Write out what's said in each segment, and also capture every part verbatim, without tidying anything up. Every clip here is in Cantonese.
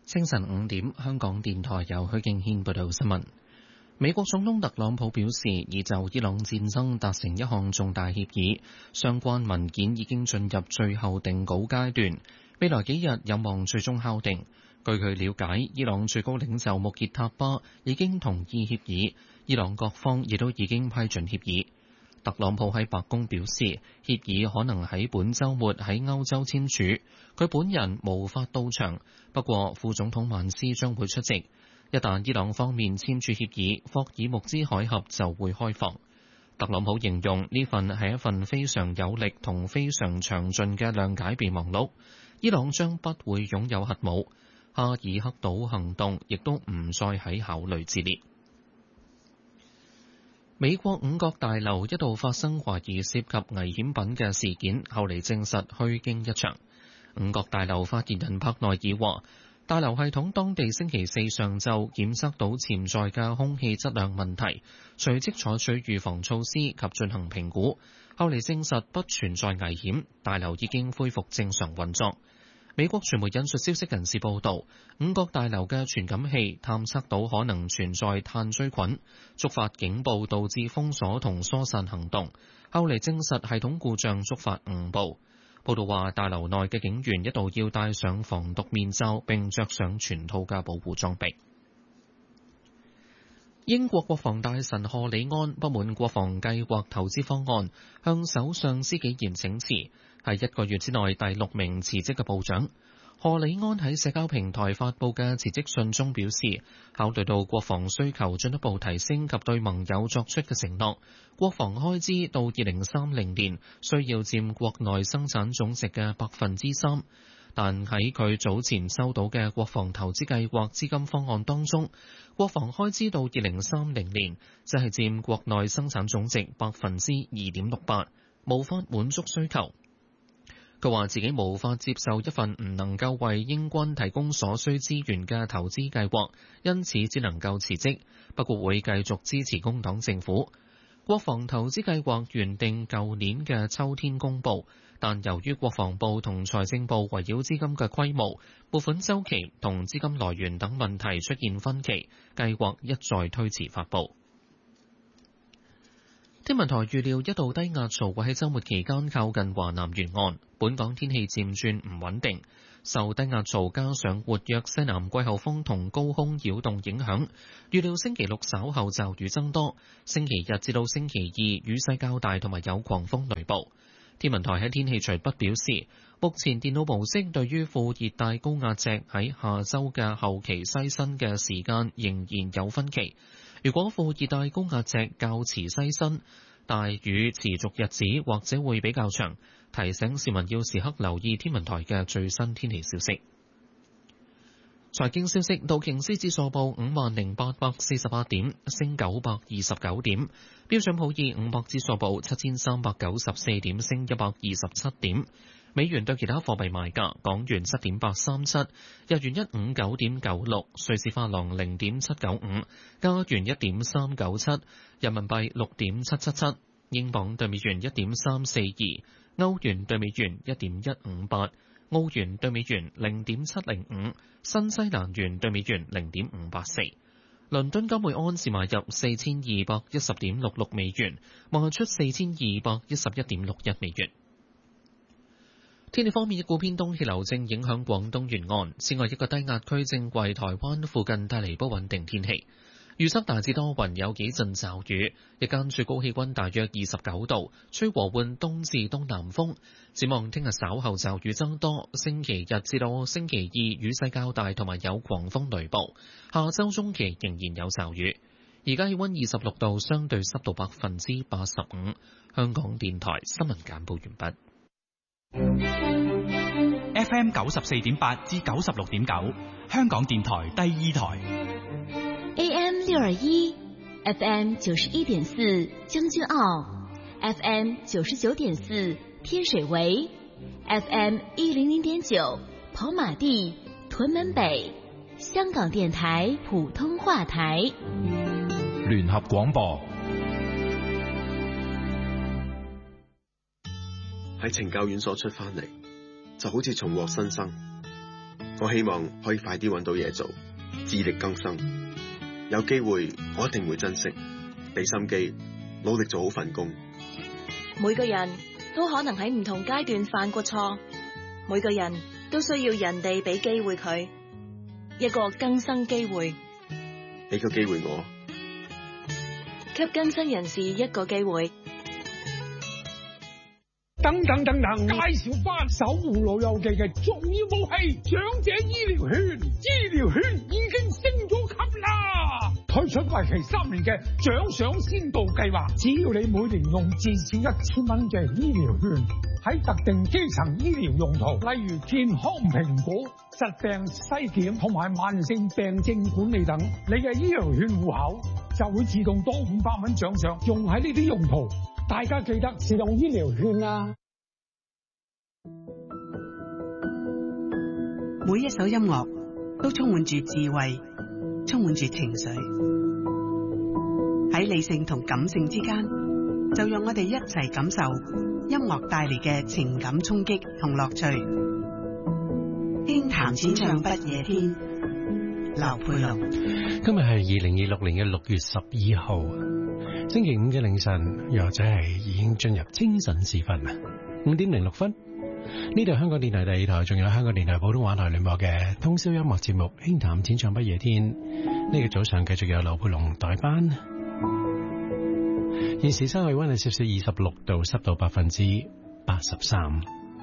清晨五點，香港電台由許敬軒報道新聞。美國總統特朗普表示，已就伊朗戰爭達成一項重大協議，相關文件已經進入最後定稿階段，未來幾日有望最終敲定。據佢了解，伊朗最高領袖穆傑塔巴已經同意協議，伊朗各方亦都已經批准協議。特朗普喺白宮表示，協議可能喺本週末喺歐洲簽署，佢本人無法到場，不過副總統曼斯將會出席。一旦伊朗方面簽署協議，霍爾木茲海峽就會開放。特朗普形容呢份係一份非常有力同非常詳盡嘅諒解備忘錄，伊朗將不會擁有核武，哈爾克島行動亦都唔再喺考慮之列。美國五角大樓一度發生懷疑涉及危險品嘅事件，後嚟證實虛驚一場。五角大樓發言人帕內爾話，大樓系統當地星期四上晝檢測到潛在嘅空氣質量問題，隨即採取預防措施及進行評估，後嚟證實不存在危險，大樓已經恢復正常運作。美國傳媒引述消息人士報道，五角大樓嘅傳感器探測到可能存在炭疽菌，觸發警報導致封鎖同疏散行動，後嚟證實系統故障觸發誤報。報道話，大樓內嘅警員一度要戴上防毒面罩並着上全套嘅保護裝備。英國國防大臣賀里安不滿國防計劃投資方案，向首相施紀賢請辭，係一個月之內第六名辭職嘅部長。賀里安喺社交平台發布嘅辭職信中表示，考慮到國防需求進一步提升及對盟友作出嘅承諾，國防開支到二零三零年需要佔國內生產總值嘅百分之三。但喺佢早前收到嘅國防投資計劃資金方案當中，國防開支到二零三零年即係佔國內生產總值百分之二點六八，無法滿足需求。佢話自己無法接受一份唔能夠為英軍提供所需資源嘅投資計劃，因此只能夠辭職，不過會繼續支持工黨政府。國防投資計劃原定舊年嘅秋天公佈，但由於國防部同財政部圍繞資金嘅規模、撥款週期同資金來源等問題出現分歧，計劃一再推遲發布。天文台預料一道低壓槽會喺週末期間靠近華南沿岸，本港天氣漸轉唔穩定。受低壓槽加上活躍西南季候風同高空擾動影響，預料星期六稍後驟雨增多，星期日至到星期二雨勢較大同埋有狂風雷暴。天文台喺天氣隨筆表示，目前電腦模式對於副熱帶高壓脊喺下週嘅後期西伸嘅時間仍然有分歧。如果副熱帶高壓脊較遲西伸，大雨持續日子或者會比較長，提醒市民要時刻留意天文台嘅最新天氣消息。財經消息，道瓊斯指數報五萬零八百四十八點，升九百二十九點；標準普爾五百指數報七千三百九十四點，升一百二十七點。美元對其他貨幣賣價：港元七點八三七，日元一五九點九六，瑞士法郎零點七九五，加元一點三九七，人民幣六點七七七，英鎊對美元一點三四二，歐元對美元一點一五八，澳元對美元零點七零五，新西蘭元對美元零點五八四。倫敦金每盎司買入四千二百一十點六六美元，賣出四千二百一十一點六一美元。天氣方面，一股偏東氣流正影響廣東沿岸，此外一個低壓區正為台灣附近帶嚟不穩定天氣。預測大致多雲，有幾陣驟雨，日間最高氣溫大約二十九度，吹和緩東至東南風。展望聽日稍後驟雨增多，星期日至到星期二雨勢較大，同埋有狂風雷暴。下周中期仍然有驟雨。而家氣溫二十六度，相對濕度百分之八十五。香港電台新聞簡報完畢。 F M 九十四點八至九十六點九，香港電台第二台。 A M 六二一 ，F M 九十一點四將軍澳 ，F M 九十九點四天水圍 ，F M 一零零點九跑馬地屯門北，香港電台普通話台。 聯合廣播。 喺懲教院所出翻嚟，就好似重獲新生。 我希望可以快啲揾到嘢做，自力更生。有機會我一定會珍惜，俾心機，努力做好份工。 每個人都可能喺唔同階段犯過錯，每個人都需要人哋俾機會佢，一個更生機會。 俾個機會我， 給更生人士一個機會。 等等等等，介紹翻守護老友記嘅重要武器——長者醫療券。醫療券已經升咗級啦，推出為期三年嘅獎賞先導計劃。只要你每年用至少一千蚊嘅醫療券，喺特定基層醫療用途，例如健康評估、疾病篩檢同埋慢性病症管理等，你嘅醫療券戶口就會自動多五百蚊獎賞，用喺呢啲用途。大家記得使用醫療券啊！ 每一首音樂都充滿住智慧，充滿住情緒。喺理性同感性之間，就讓我哋一齊感受音樂帶嚟嘅情感衝擊同樂趣。輕談淺唱不夜天，劉佩龍。 今日係二零二六年嘅六月十二號，星期五嘅凌晨，又或者係已經進入清晨時分啦，五點零六分。呢度香港電台第二台，仲有香港電台普通話台聯播嘅通宵音樂節目《輕談淺唱不夜天》。呢個早上繼續有劉佩龍代班。現時室氣溫係攝氏二十六度，濕度百分之八十三。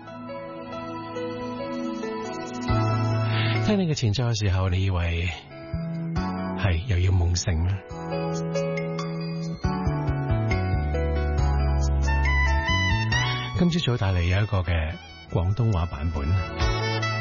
聽你嘅前奏嘅時候，你以為係又要夢醒啦？今朝早帶嚟有一個嘅廣東話版本。